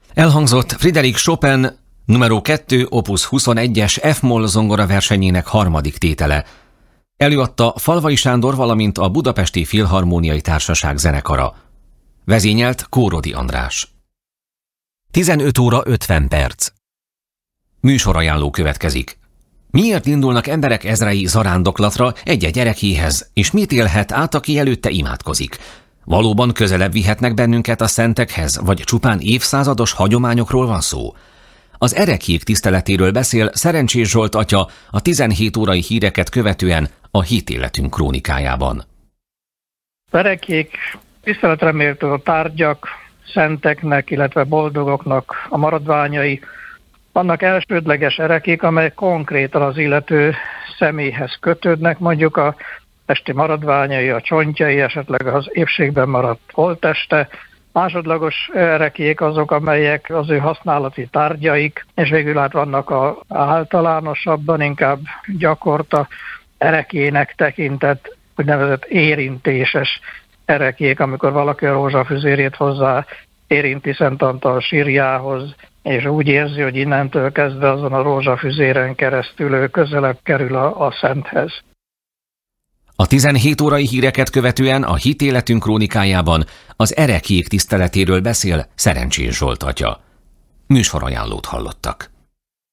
Elhangzott Frédéric Chopin No. 2 Opus 21-es F-moll zongora versenyének harmadik tétele. Előadta Falvai Sándor, valamint a Budapesti Filharmóniai Társaság zenekara. Vezényelt Kórodi András. 15 óra 50 perc. Műsorajánló következik. Miért indulnak emberek ezrei zarándoklatra egy-egy ereklyéhez, és mit élhet át, aki előtte imádkozik? Valóban közelebb vihetnek bennünket a szentekhez, vagy csupán évszázados hagyományokról van szó? Az ereklyék tiszteletéről beszél Szerencsés Zsolt atya a 17 órai híreket követően a Hitéletünk krónikájában. Ereklyék tiszteletre méltó tárgyak, szenteknek, illetve boldogoknak a maradványai. Vannak elsődleges ereklyék, amelyek konkrétan az illető személyhez kötődnek, mondjuk a testi maradványai, a csontjai, esetleg az épségben maradt holtteste. Másodlagos ereklyék azok, amelyek az ő használati tárgyaik, és végül hát vannak az általánosabban, inkább gyakorta ereklyének tekintett, úgynevezett érintéses ereklyék, amikor valaki a rózsafüzérét hozzá érinti Szent Antal sírjához, és úgy érzi, hogy innentől kezdve azon a rózsafüzéren keresztül ő közelebb kerül a Szenthez. A 17 órai híreket követően a Hitéletünk krónikájában az ereklyék tiszteletéről beszél Szerencsés Zsolt atya. Műsorajánlót hallottak.